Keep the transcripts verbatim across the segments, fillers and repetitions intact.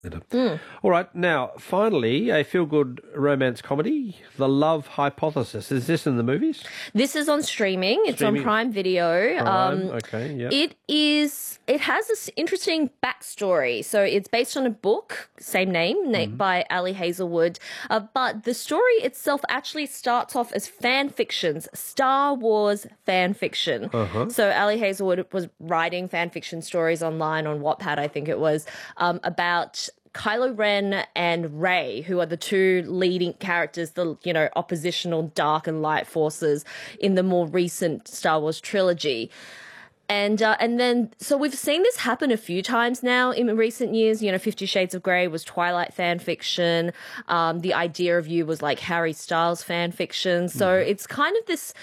Mm. All right, now, finally, a feel-good romance comedy, The Love Hypothesis. Is this in the movies? This is on streaming. It's Streaming. on Prime Video. Prime, Um, okay, yeah. It is. It has this interesting backstory. So it's based on a book, same name, na- by Ali Hazelwood. Uh, but the story itself actually starts off as fan fictions, Star Wars fan fiction. Uh-huh. So Ali Hazelwood was writing fan fiction stories online on Wattpad, I think it was, um, about Kylo Ren and Rey, who are the two leading characters, the, you know, oppositional dark and light forces in the more recent Star Wars trilogy. And uh, and then, so we've seen this happen a few times now in recent years. You know, Fifty Shades of Grey was Twilight fan fiction. Um, The Idea of You was like Harry Styles fan fiction. So it's kind of this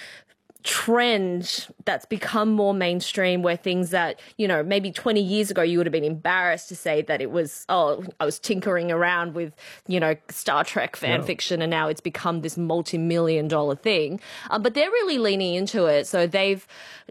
trend that's become more mainstream, where things that, you know, maybe twenty years ago you would have been embarrassed to say that it was, oh, I was tinkering around with, you know, Star Trek fan Yeah. fiction, and now it's become this multi-million dollar thing. Um, but they're really leaning into it. So they've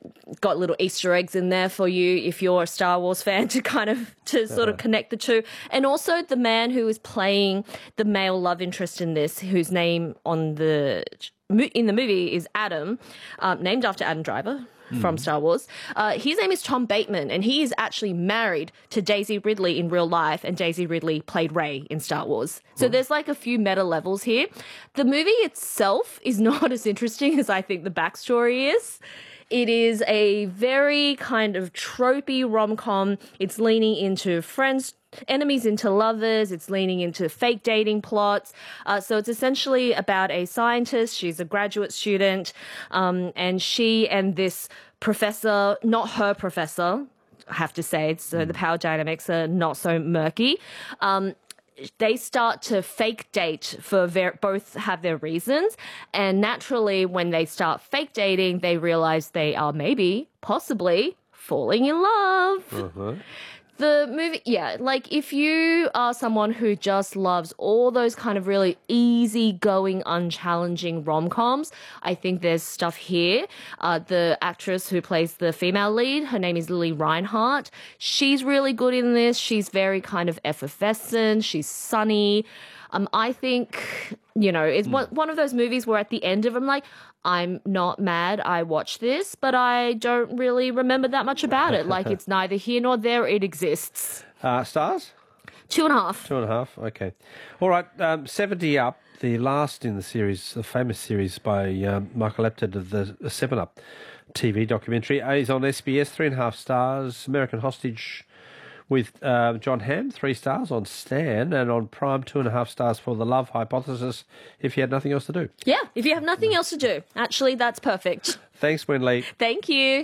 got little Easter eggs in there for you if you're a Star Wars fan to kind of, to sort of connect the two. And also the man who is playing the male love interest in this, whose name on the in the movie is Adam, um, named after Adam Driver from Star Wars. Uh, his name is Tom Bateman, and he is actually married to Daisy Ridley in real life, and Daisy Ridley played Rey in Star Wars. So there's like a few meta levels here. The movie itself is not as interesting as I think the backstory is. It is a very kind of tropey rom-com. It's leaning into friends, enemies into lovers. It's leaning into fake dating plots. Uh, so it's essentially about a scientist. She's a graduate student, um, and she and this professor, not her professor, I have to say, so the power dynamics are not so murky. Um, they start to fake date for ver- both have their reasons. And naturally, when they start fake dating, they realize they are maybe, possibly, falling in love. Uh-huh. The movie, yeah, like if you are someone who just loves all those kind of really easygoing, unchallenging rom-coms, I think there's stuff here. Uh, the actress who plays the female lead, her name is Lily Reinhart. She's really good in this. She's very kind of effervescent. She's sunny. Um, I think, you know, it's one, one of those movies where at the end of it, I'm like, I'm not mad I watched this, but I don't really remember that much about it. Like, it's neither here nor there. It exists. Uh, stars? Two and a half. Two and a half, okay. All right, um, seventy Up, the last in the series, the famous series by um, Michael Apted of the, the seven Up T V documentary, is on S B S, three and a half stars. American Hostage with uh, John Hamm, three stars on Stan, and on Prime, two and a half stars for The Love Hypothesis, if you had nothing else to do. Yeah, if you have nothing else to do. Actually, that's perfect. Thanks, Wenley. Thank you.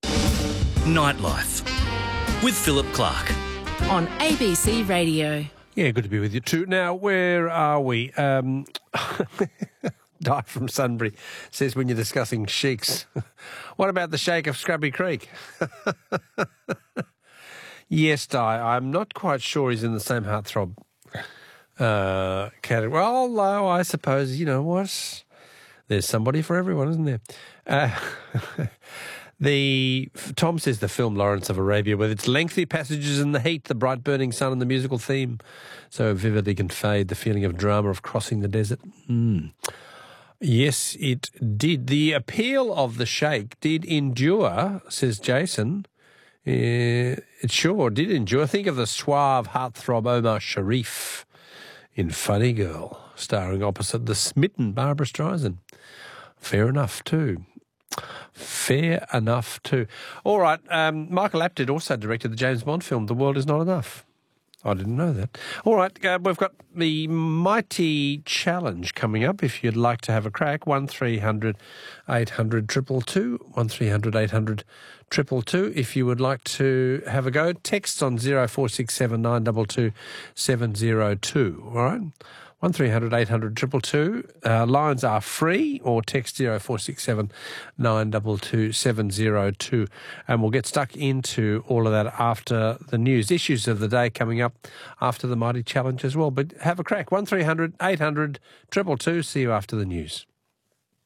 Nightlife with Philip Clark. On A B C Radio. Yeah, good to be with you too. Now, where are we? Um, Di from Sunbury says when you're discussing sheiks, what about the Sheikh of Scrubby Creek? Yes, Di, I'm not quite sure he's in the same heartthrob uh, category. Although I suppose, you know what, there's somebody for everyone, isn't there? Uh, the Tom says the film Lawrence of Arabia, with its lengthy passages in the heat, the bright burning sun and the musical theme, so vividly conveyed the feeling of drama of crossing the desert. Mm. Yes, it did. The appeal of the Sheikh did endure, says Jason. Uh, it sure did endure. Think of the suave heartthrob Omar Sharif in Funny Girl, starring opposite the smitten Barbara Streisand. Fair enough, too. Fair enough, too. All right, um, Michael Apted also directed the James Bond film, The World Is Not Enough. I didn't know that. All right, uh, we've got the Mighty Challenge coming up. If you'd like to have a crack, one three hundred eight hundred two two two, one three hundred eight hundred two two two. If you would like to have a go, text on zero four six seven nine two two seven zero two. All right, one three hundred eight hundred two two two. Uh, lines are free, or text zero four six seven nine two two seven zero two. And we'll get stuck into all of that after the news. Issues of the day coming up after the Mighty Challenge as well. But have a crack. one three hundred eight hundred two two two. See you after the news.